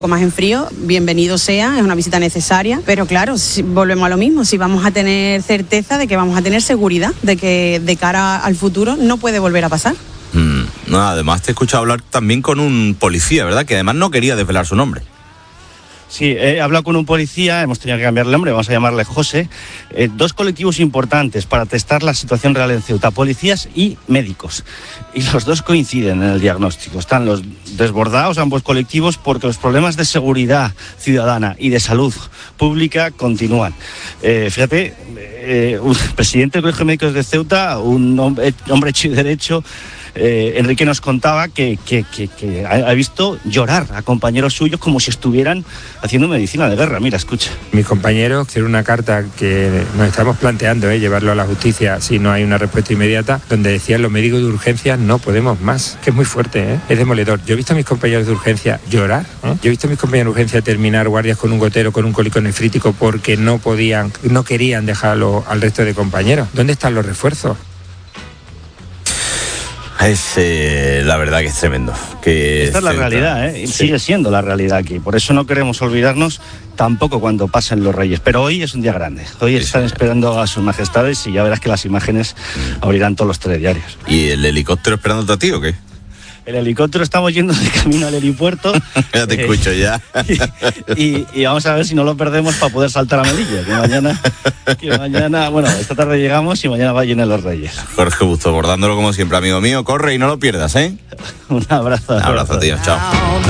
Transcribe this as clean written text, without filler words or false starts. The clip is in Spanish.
más en frío, bienvenido sea, es una visita necesaria, pero claro, si volvemos a lo mismo, si vamos a tener certeza de que vamos a tener seguridad, de que de cara al futuro no puede volver a pasar. No, además te he escuchado hablar también con un policía, ¿verdad? Que además no quería desvelar su nombre. Sí, he hablado con un policía, hemos tenido que cambiarle el nombre, vamos a llamarle José. Dos colectivos importantes para testar la situación real en Ceuta, policías y médicos. Y los dos coinciden en el diagnóstico. Están los desbordados, ambos colectivos, porque los problemas de seguridad ciudadana y de salud pública continúan. Fíjate, un presidente del Colegio de Médicos de Ceuta, un hombre hecho y derecho, Enrique nos contaba que ha visto llorar a compañeros suyos como si estuvieran haciendo medicina de guerra. Mira, escucha. Mis compañeros hicieron una carta que nos estamos planteando, llevarlo a la justicia si no hay una respuesta inmediata, donde decían los médicos de urgencia no podemos más, que es muy fuerte, es demoledor. Yo he visto a mis compañeros de urgencia llorar, yo he visto a mis compañeros de urgencia terminar guardias con un gotero, con un cólico nefrítico, porque no querían dejarlo al resto de compañeros. ¿Dónde están los refuerzos? La verdad que es tremendo. Esta es la realidad, y sigue siendo la realidad aquí. Por eso no queremos olvidarnos tampoco cuando pasen los Reyes. Pero hoy es un día grande. Hoy están esperando a sus majestades y ya verás que las imágenes abrirán todos los telediarios. ¿Y el helicóptero esperándote a ti o qué? El helicóptero, estamos yendo de camino al helipuerto. Ya te escucho ya. Y vamos a ver si no lo perdemos para poder saltar a Melilla. Que mañana, bueno, esta tarde llegamos y mañana va lleno los Reyes. Jorge Busto, bordándolo como siempre, amigo mío. Corre y no lo pierdas, ¿eh? Un abrazo. Un abrazo, tío. Chao.